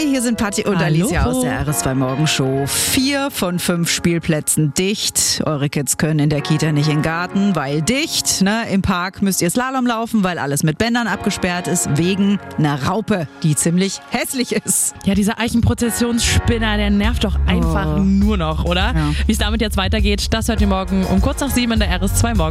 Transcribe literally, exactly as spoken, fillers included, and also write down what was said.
Hi, hier sind Patti und Hallo. Alicia aus der R S zwei Morgenshow. Vier von fünf Spielplätzen dicht. Eure Kids können in der Kita nicht in den Garten, weil dicht. Ne? Im Park müsst ihr Slalom laufen, weil alles mit Bändern abgesperrt ist, wegen einer Raupe, die ziemlich hässlich ist. Ja, dieser Eichenprozessionsspinner, der nervt doch einfach Oh. nur noch, oder? Ja. Wie es damit jetzt weitergeht, das hört ihr morgen um kurz nach sieben in der R S zwei Morgen.